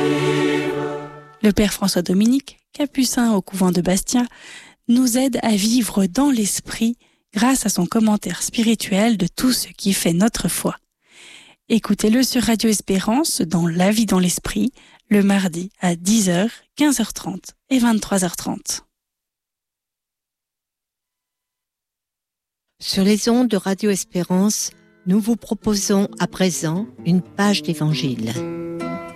Le Père François Dominique, capucin au couvent de Bastia, nous aide à vivre dans l'esprit grâce à son commentaire spirituel de tout ce qui fait notre foi. Écoutez-le sur Radio Espérance dans La vie dans l'esprit, le mardi à 10h, 15h30 et 23h30. Sur les ondes de Radio Espérance, nous vous proposons à présent une page d'Évangile.